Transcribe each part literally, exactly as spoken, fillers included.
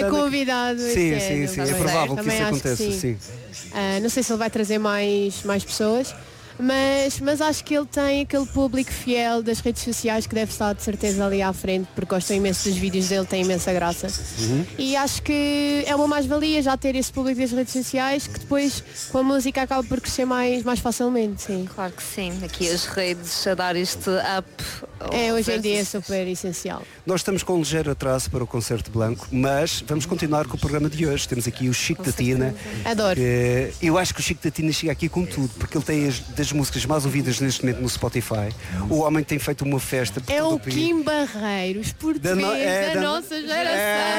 convidado. Sim, sim, sim. É provável que isso aconteça, sim. Uh, não sei se ele vai trazer mais, mais pessoas. Mas, mas acho que ele tem aquele público fiel das redes sociais que deve estar de certeza ali à frente, porque gostam imenso dos vídeos dele, tem imensa graça. Uhum. E acho que é uma mais-valia já ter esse público das redes sociais, que depois com a música acaba por crescer mais, mais facilmente, sim. Claro que sim, aqui as redes a dar este up. É, hoje em dia é super essencial. Nós estamos com um ligeiro atraso para o Concerto Blanco, mas vamos continuar com o programa de hoje. Temos aqui o Chico da Tina. Adoro. Que, eu acho que o Chico da Tina chega aqui com tudo, porque ele tem as, das músicas mais ouvidas neste momento no Spotify. O homem tem feito uma festa por é todo o o país. Kim Barreiros, português da, no, é, da, da nossa geração.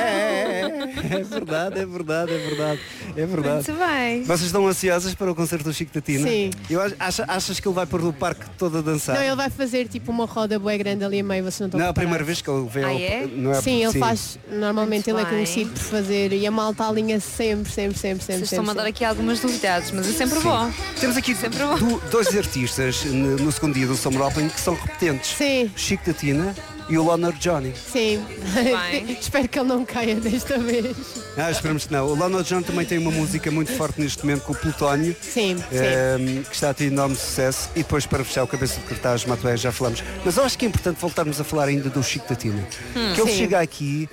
É, é, é verdade, é verdade, é verdade. É verdade. Muito bem. Vocês estão ansiosas para o concerto do Chico da Tina? Sim. Eu acho, achas, achas que ele vai pôr o parque todo a dançar? Não, ele vai fazer tipo uma roda bué grande ali a meio, você não está Não, a primeira vez que ele veio ah, ao... é? Não é? Sim, ele sim. faz, normalmente Muito ele é bem. conhecido por fazer e a malta alinha sempre, sempre, sempre, sempre. Vocês estão a dar aqui algumas novidades, mas é sempre Sim. bom. Temos aqui sempre bom. Do, dois artistas no, no segundo dia do Summer Opening que são repetentes. Sim. Chico da Tina e o Leonard Johnny. Sim. Espero que ele não caia desta vez. Ah, esperamos que não. O Leonard Johnny também tem uma música muito forte neste momento com o Plutónio. Sim, eh, sim. Que está a ter enorme sucesso. E depois, para fechar o Cabeça de Cartaz, Matué, já falamos. Mas eu acho que é importante voltarmos a falar ainda do Chico da Tina. Hum, que ele sim. chega aqui.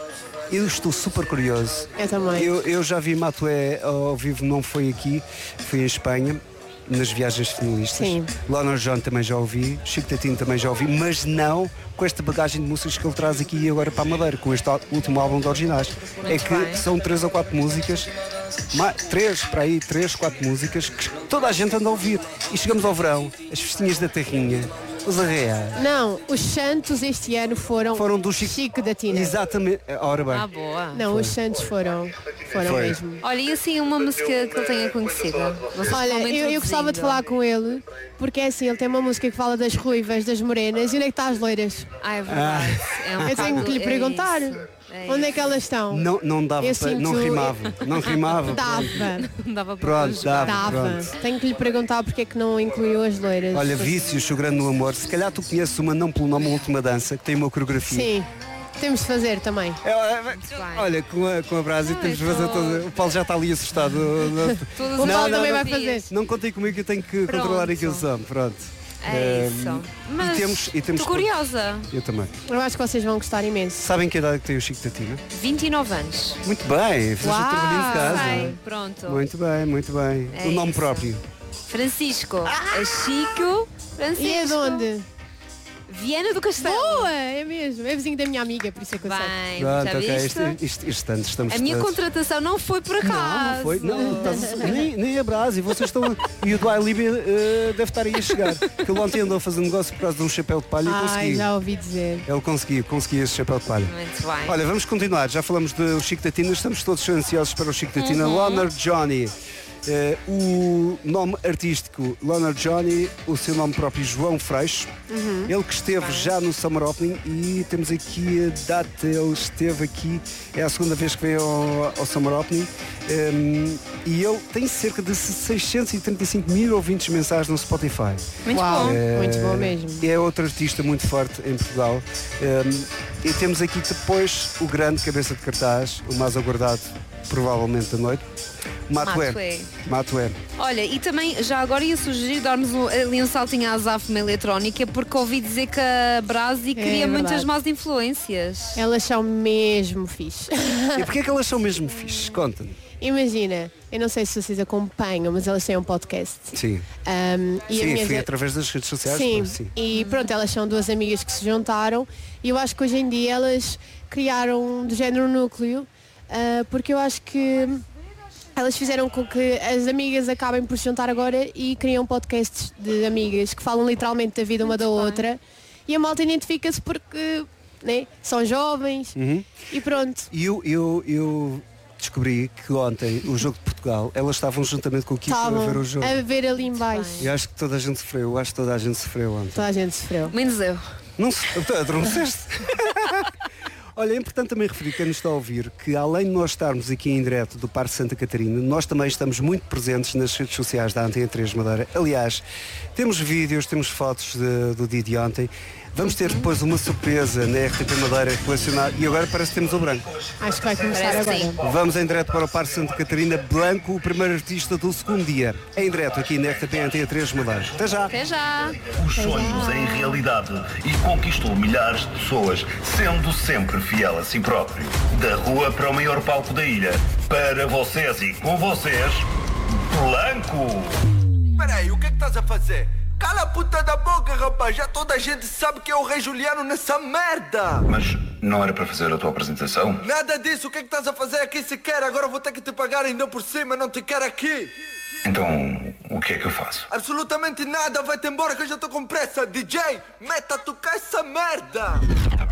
Eu estou super curioso. Eu também. Eu, eu já vi Matué ao vivo, não foi aqui, foi em Espanha, nas viagens finalistas. Sim. Leonard Johnny também já ouvi, Chico da Tina também já ouvi, mas não com esta bagagem de músicas que ele traz aqui agora para a Madeira, com este último álbum de originais. Muito é que bem. São três ou quatro músicas, três, para aí, três, quatro músicas que toda a gente anda a ouvir. E chegamos ao verão, as festinhas da terrinha. Os arreais. Não, os Santos este ano foram, foram do Chico, Chico da Tina. Exatamente. Ora bem. Ah, boa. Não, Foi. Os Santos foram. Foram Foi. mesmo. Olha, e assim uma música que ele tenha conhecido? Vocês Olha, eu, eu gostava de falar com ele, porque é assim, ele tem uma música que fala das ruivas, das morenas, e onde é que está as loiras? Ah, é verdade. Ah. É um eu tenho que lhe perguntar. É É Onde é que elas estão? Não, não dava, Eu para, sinto- não rimava. Não rimava. Dava. Não dava para Pronto, conjugar. dava. Dava. Pronto. Tenho que lhe perguntar porque é que não incluiu as loiras. Olha, Vícios, Chorando no Amor. Se calhar tu conheces uma, não pelo nome, a Última Dança, que tem uma coreografia. Sim, temos de fazer também. É, é, olha, com a, com a Brasi Não, temos de eu fazer tô- todo. O Paulo já está ali assustado. Todas O as Paulo não, também não. vai fazer. Não contei comigo que eu tenho que Pronto. controlar aquilo som. Pronto. É Ehm, isso. Mas e temos, e temos estou curiosa. Eu também. Eu acho que vocês vão gostar imenso. Sabem que idade que tem o Chico da Tina? vinte e nove anos. Muito bem, fez o Uau! trabalhinho de casa. Sai, pronto. Muito bem, muito bem. É o nome isso. próprio. Francisco. É Chico Francisco. E é de onde? Viana do Castelo. Boa, é mesmo. É vizinho da minha amiga, por isso é que eu sei. Bem, Pronto, já ok. viste? Isto, isto, isto tanto, estamos A minha todos- contratação não foi por acaso. Não, não foi. Não, estás- nem, nem a Brasi, vocês estão. E o do iLibia uh, deve estar aí a chegar. Que ele ontem andou a fazer negócio por causa de um chapéu de palha e Ai, conseguiu. já ouvi dizer. Ele conseguiu, conseguiu esse chapéu de palha. Muito bem. Olha, vamos continuar. Já falamos do Chico da Tina, estamos todos ansiosos para o Chico da Tina. Uhum. Leonard Johnny. Eh, o nome artístico Leonard Johnny, o seu nome próprio João Freixo. Uhum. Ele que esteve já no Summer Opening e temos aqui a data, ele esteve aqui, é a segunda vez que veio ao, ao Summer Opening. Em, e ele tem cerca de seiscentos e trinta e cinco mil ouvintes mensais no Spotify. Muito Uau. bom. Eh, Muito bom mesmo. É outro artista muito forte em Portugal. Um, e temos aqui depois o grande cabeça de cartaz, o mais aguardado provavelmente da noite, Matué. Matué. Matué. Olha, e também já agora ia sugerir darmos um, ali um saltinho à azáfama eletrónica, porque ouvi dizer que a Brasi cria É muitas verdade. más influências. Elas são mesmo fixe. E porquê é que elas são mesmo fixes? Conta-me. Imagina, eu não sei se vocês acompanham, mas elas têm um podcast. Sim. Um, e a Sim, minha foi ze- através das redes sociais. Sim, pois, sim. e pronto, elas são duas amigas que se juntaram e eu acho que hoje em dia elas criaram do género núcleo, ah, porque eu acho que elas fizeram com que as amigas acabem por se juntar agora e criam podcasts de amigas que falam literalmente da vida uma da outra e a malta identifica-se porque né, são jovens Uhum. e pronto. E eu, eu, eu descobri que ontem, o jogo de Portugal, elas estavam juntamente com o Kiko a Estavam ver o jogo. a ver ali em baixo. E acho que toda a gente sofreu, eu acho que toda a gente sofreu ontem. Toda a gente sofreu. Menos eu. Não se... Adormeceste? Olha, é importante também referir quem nos está a ouvir que além de nós estarmos aqui em direto do Parque Santa Catarina, nós também estamos muito presentes nas redes sociais da Antena três Madeira. Aliás, temos vídeos, temos fotos de- do dia de ontem. Vamos ter depois uma surpresa na R T P Madeira relacionada. E agora parece que temos o Branco. Acho que vai começar Parece agora. sim. Vamos em direto para o Parque Santa Catarina. Blanco, o primeiro artista do segundo dia. Em direto aqui na R T P Antena três Madeira. Até já. Até já. Os sonhos em realidade e conquistou milhares de pessoas, sendo sempre fiel a si próprio. Da rua para o maior palco da ilha. Para vocês e com vocês, Blanco. Peraí, o que é que estás a fazer? Cala a puta da boca, rapaz! Já toda a gente sabe que é o Rei Juliano nessa merda! Mas não era para fazer a tua apresentação? Nada disso! O que é que estás a fazer aqui sequer? Agora vou ter que te pagar ainda por cima, não te quero aqui! Então, o que é que eu faço? Absolutamente nada! Vai-te embora que eu já estou com pressa! D J, meta a tocar essa merda!